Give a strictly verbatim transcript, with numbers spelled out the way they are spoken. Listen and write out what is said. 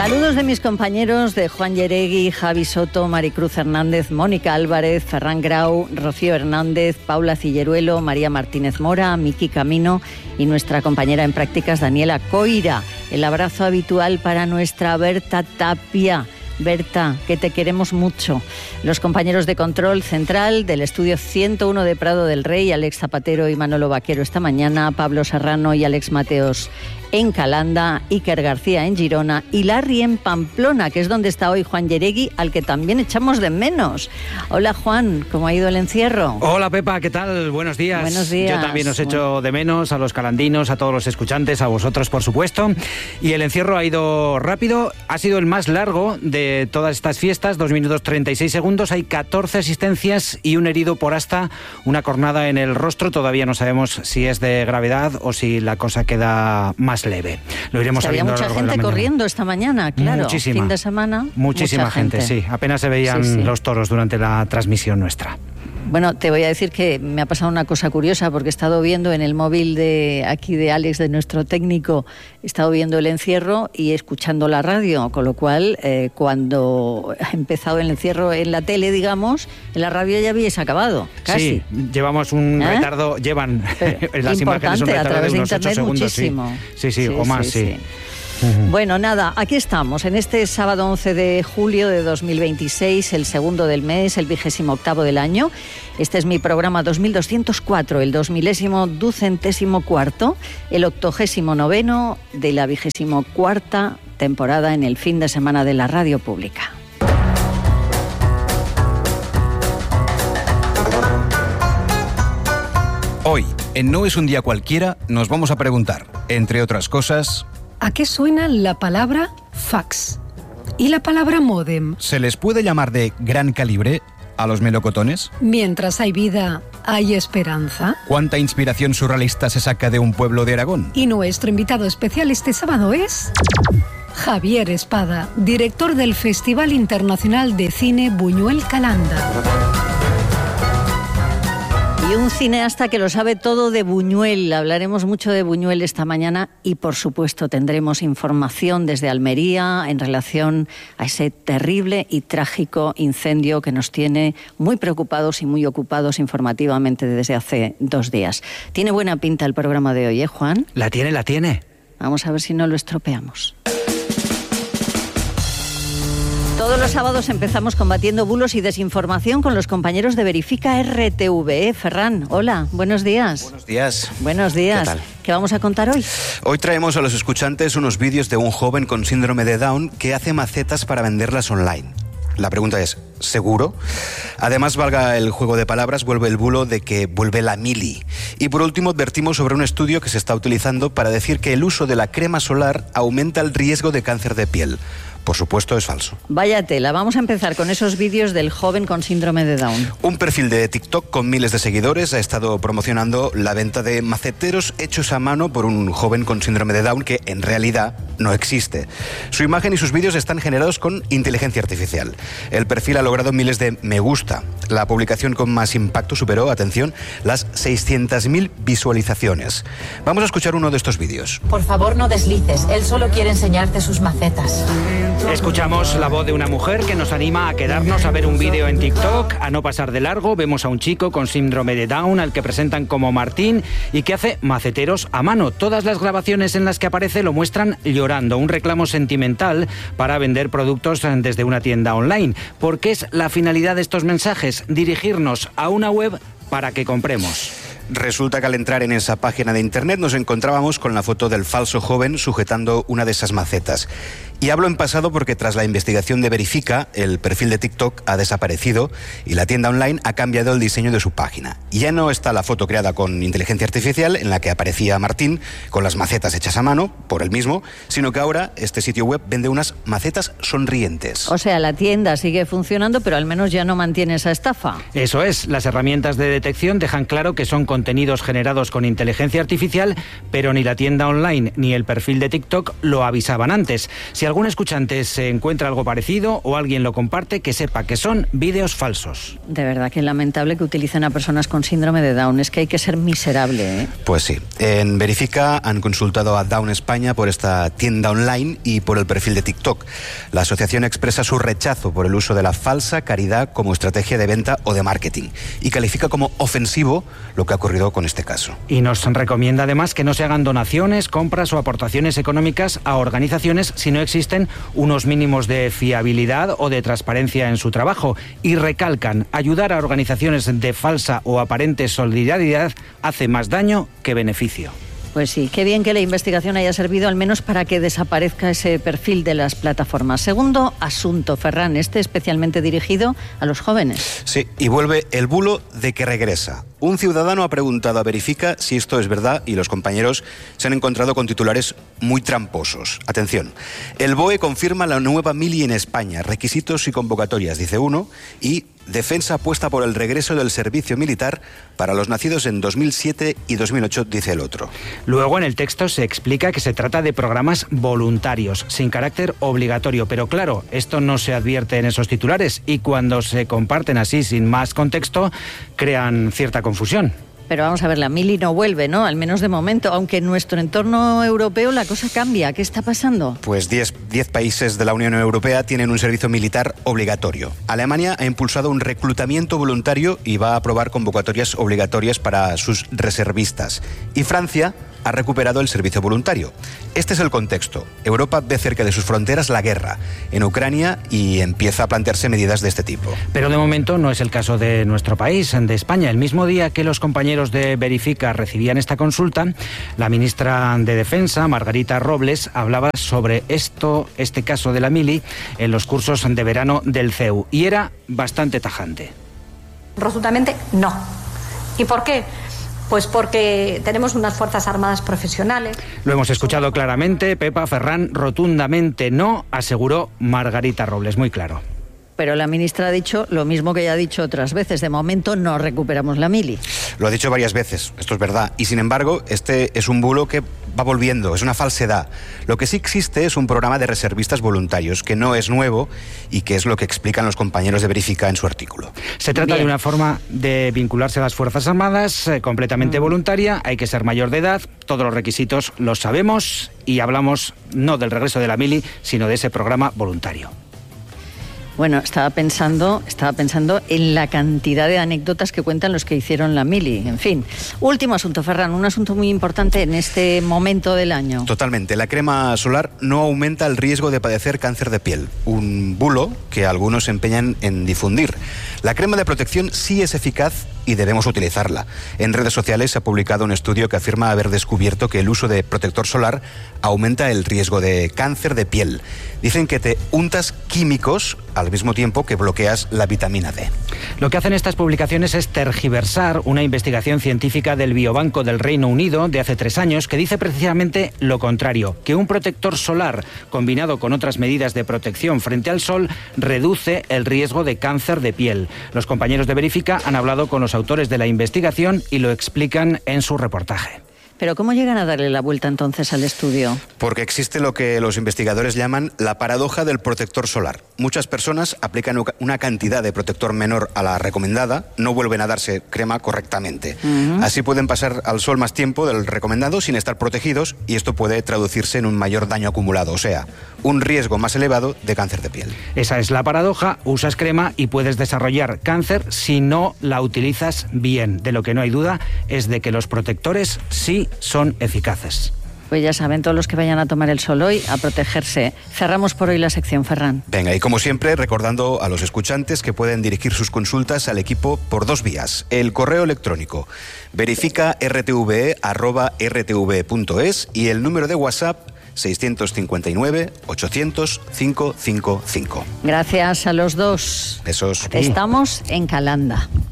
Saludos de mis compañeros de Juan Yeregui, Javi Soto, Maricruz Hernández, Mónica Álvarez, Ferran Grau, Rocío Hernández, Paula Cilleruelo, María Martínez Mora, Miki Camino y nuestra compañera en prácticas Daniela Coira. El abrazo habitual para nuestra Berta Tapia. Berta, que te queremos mucho. Los compañeros de control central del estudio ciento uno de Prado del Rey, Alex Zapatero y Manolo Vaquero esta mañana, Pablo Serrano y Alex Mateos en Calanda, Iker García en Girona y Larry en Pamplona, que es donde está hoy Juan Yeregui, al que también echamos de menos. Hola Juan, ¿cómo ha ido el encierro? Hola Pepa, ¿qué tal? Buenos días. Buenos días. Yo también os echo de menos, a los calandinos, a todos los escuchantes, a vosotros por supuesto. Y el encierro ha ido rápido, ha sido el más largo de todas estas fiestas, dos minutos treinta y seis segundos, hay catorce asistencias y un herido por hasta una cornada en el rostro. Todavía no sabemos si es de gravedad o si la cosa queda más leve. Lo iremos sabiendo. Había mucha gente corriendo esta mañana, claro. Muchísima. Fin de semana. Muchísima mucha gente, gente, sí. Apenas se veían sí, sí. los toros durante la transmisión nuestra. Bueno, te voy a decir que me ha pasado una cosa curiosa porque he estado viendo en el móvil de aquí de Alex, de nuestro técnico, he estado viendo el encierro y escuchando la radio, con lo cual eh, cuando ha empezado el encierro en la tele, digamos, en la radio ya habíais acabado, casi. Sí, llevamos un ¿Eh? retardo, llevan Pero, las imágenes un retardo a través de unos de ocho internet segundos. Muchísimo. Sí, sí, sí, sí o más, sí. sí. sí. Bueno, nada, aquí estamos, en este sábado once de julio de dos mil veintiséis, el segundo del mes, el vigésimo octavo del año. Este es mi programa dos mil doscientos cuatro, el dos milésimo ducentésimo cuarto, el octogésimo noveno de la vigésimo cuarta temporada en el fin de semana de la radio pública. Hoy, en No es un día cualquiera, nos vamos a preguntar, entre otras cosas... ¿A qué suena la palabra fax? ¿Y la palabra módem? ¿Se les puede llamar de gran calibre a los melocotones? Mientras hay vida, ¿hay esperanza? ¿Cuánta inspiración surrealista se saca de un pueblo de Aragón? Y nuestro invitado especial este sábado es... Javier Espada, director del Festival Internacional de Cine Buñuel Calanda. Y un cineasta que lo sabe todo de Buñuel. Hablaremos mucho de Buñuel esta mañana y, por supuesto, tendremos información desde Almería en relación a ese terrible y trágico incendio que nos tiene muy preocupados y muy ocupados informativamente desde hace dos días. Tiene buena pinta el programa de hoy, ¿eh, Juan? La tiene, la tiene. Vamos a ver si no lo estropeamos. Todos los sábados empezamos combatiendo bulos y desinformación con los compañeros de Verifica R T V. ¿Eh? Ferran, hola, buenos días. Buenos días. Buenos días. ¿Qué tal? ¿Qué vamos a contar hoy? Hoy traemos a los escuchantes unos vídeos de un joven con síndrome de Down que hace macetas para venderlas online. La pregunta es, ¿seguro? Además, valga el juego de palabras, vuelve el bulo de que vuelve la mili. Y por último, advertimos sobre un estudio que se está utilizando para decir que el uso de la crema solar aumenta el riesgo de cáncer de piel. Por supuesto, es falso. Vaya tela, vamos a empezar con esos vídeos del joven con síndrome de Down. Un perfil de TikTok con miles de seguidores ha estado promocionando la venta de maceteros hechos a mano por un joven con síndrome de Down que en realidad no existe. Su imagen y sus vídeos están generados con inteligencia artificial. El perfil ha logrado miles de me gusta. La publicación con más impacto superó, atención, las seiscientas mil visualizaciones. Vamos a escuchar uno de estos vídeos. Por favor, no deslices. Él solo quiere enseñarte sus macetas. Escuchamos la voz de una mujer que nos anima a quedarnos a ver un vídeo en TikTok, a no pasar de largo. Vemos a un chico con síndrome de Down al que presentan como Martín y que hace maceteros a mano. Todas las grabaciones en las que aparece lo muestran llorando, un reclamo sentimental para vender productos desde una tienda online. ¿Por qué es la finalidad de estos mensajes? Dirigirnos a una web para que compremos. Resulta que al entrar en esa página de internet nos encontrábamos con la foto del falso joven sujetando una de esas macetas. Y hablo en pasado porque tras la investigación de Verifica, el perfil de TikTok ha desaparecido y la tienda online ha cambiado el diseño de su página. Ya no está la foto creada con inteligencia artificial en la que aparecía Martín con las macetas hechas a mano, por él mismo, sino que ahora este sitio web vende unas macetas sonrientes. O sea, la tienda sigue funcionando, pero al menos ya no mantiene esa estafa. Eso es, las herramientas de detección dejan claro que son contenidos generados con inteligencia artificial, pero ni la tienda online ni el perfil de TikTok lo avisaban antes. Si algún escuchante se encuentra algo parecido o alguien lo comparte, que sepa que son vídeos falsos. De verdad que lamentable que utilicen a personas con síndrome de Down. Es que hay que ser miserable, ¿eh? Pues sí. En Verifica han consultado a Down España por esta tienda online y por el perfil de TikTok. La asociación expresa su rechazo por el uso de la falsa caridad como estrategia de venta o de marketing y califica como ofensivo lo que ha ocurrido con este caso. Y nos recomienda además que no se hagan donaciones, compras o aportaciones económicas a organizaciones si no existen unos mínimos de fiabilidad o de transparencia en su trabajo. Y recalcan, ayudar a organizaciones de falsa o aparente solidaridad hace más daño que beneficio. Pues sí, qué bien que la investigación haya servido al menos para que desaparezca ese perfil de las plataformas. Segundo asunto, Ferran, este especialmente dirigido a los jóvenes. Sí, y vuelve el bulo de que regresa. Un ciudadano ha preguntado a Verifica si esto es verdad y los compañeros se han encontrado con titulares muy tramposos. Atención, el B O E confirma la nueva mili en España, requisitos y convocatorias, dice uno, y Defensa apuesta por el regreso del servicio militar para los nacidos en dos mil siete y dos mil ocho, dice el otro. Luego en el texto se explica que se trata de programas voluntarios, sin carácter obligatorio, pero claro, esto no se advierte en esos titulares y cuando se comparten así sin más contexto, crean cierta confusión. Pero vamos a ver, la mili no vuelve, ¿no? Al menos de momento, aunque en nuestro entorno europeo la cosa cambia. ¿Qué está pasando? Pues diez países de la Unión Europea tienen un servicio militar obligatorio. Alemania ha impulsado un reclutamiento voluntario y va a aprobar convocatorias obligatorias para sus reservistas. Y Francia ha recuperado el servicio voluntario. Este es el contexto. Europa ve cerca de sus fronteras la guerra en Ucrania y empieza a plantearse medidas de este tipo. Pero de momento no es el caso de nuestro país, de España. El mismo día que los compañeros de Verifica recibían esta consulta, la ministra de Defensa, Margarita Robles, hablaba sobre esto, este caso de la mili, en los cursos de verano del C E U. Y era bastante tajante. Rotundamente no. ¿Y por qué? Pues porque tenemos unas Fuerzas Armadas profesionales. Lo hemos escuchado claramente, Pepa, Ferran, rotundamente no, aseguró Margarita Robles, muy claro. Pero la ministra ha dicho lo mismo que ya ha dicho otras veces. De momento no recuperamos la mili. Lo ha dicho varias veces, esto es verdad. Y sin embargo, este es un bulo que va volviendo, es una falsedad. Lo que sí existe es un programa de reservistas voluntarios, que no es nuevo y que es lo que explican los compañeros de Verifica en su artículo. Se trata Bien. de una forma de vincularse a las Fuerzas Armadas, eh, completamente mm. voluntaria. Hay que ser mayor de edad, todos los requisitos los sabemos y hablamos no del regreso de la mili, sino de ese programa voluntario. Bueno, estaba pensando, estaba pensando en la cantidad de anécdotas que cuentan los que hicieron la mili. En fin, último asunto, Ferran, un asunto muy importante en este momento del año. Totalmente. La crema solar no aumenta el riesgo de padecer cáncer de piel. Un bulo que algunos se empeñan en difundir. La crema de protección sí es eficaz y debemos utilizarla. En redes sociales se ha publicado un estudio que afirma haber descubierto que el uso de protector solar aumenta el riesgo de cáncer de piel. Dicen que te untas químicos al mismo tiempo que bloqueas la vitamina D. Lo que hacen estas publicaciones es tergiversar una investigación científica del Biobanco del Reino Unido de hace tres años que dice precisamente lo contrario, que un protector solar combinado con otras medidas de protección frente al sol reduce el riesgo de cáncer de piel. Los compañeros de Verifica han hablado con los autores de la investigación y lo explican en su reportaje. ¿Pero cómo llegan a darle la vuelta entonces al estudio? Porque existe lo que los investigadores llaman la paradoja del protector solar. Muchas personas aplican una cantidad de protector menor a la recomendada, no vuelven a darse crema correctamente. Uh-huh. Así pueden pasar al sol más tiempo del recomendado sin estar protegidos y esto puede traducirse en un mayor daño acumulado, o sea, un riesgo más elevado de cáncer de piel. Esa es la paradoja, usas crema y puedes desarrollar cáncer si no la utilizas bien. De lo que no hay duda es de que los protectores sí son eficaces. Pues ya saben, todos los que vayan a tomar el sol hoy, a protegerse. Cerramos por hoy la sección, Ferran. Venga, y como siempre, recordando a los escuchantes que pueden dirigir sus consultas al equipo por dos vías. El correo electrónico verifica r t v e arroba r t v punto es y el número de WhatsApp seiscientos cincuenta y nueve, ochocientos, quinientos cincuenta y cinco. Gracias a los dos. Besos. Estamos en Calanda.